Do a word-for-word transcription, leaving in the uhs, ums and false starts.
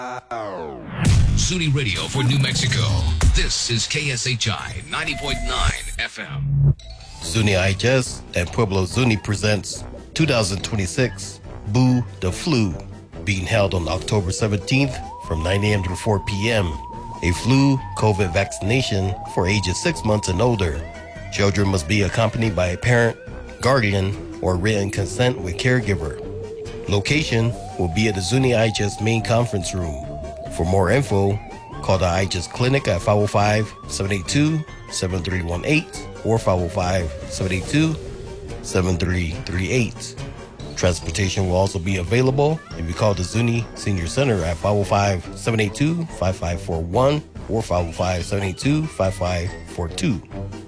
SUNY Radio for New Mexico. This is K S H I ninety point nine F M. SUNY I H S and Pueblo Zuni presents two thousand twenty-six Boo the Flu, being held on October seventeenth from nine a.m. to four p.m. A flu COVID vaccination for ages six months and older. Children must be accompanied by a parent, guardian, or written consent with caregiver. Location will be at the Zuni I H S main conference room. For more info, call the I H S clinic at five oh five, seven eight two, seven three one eight or five oh five, seven eight two, seven three three eight. Transportation will also be available if you call the Zuni Senior Center at five oh five, seven eight two, five five four one or five oh five, seven eight two, five five four two.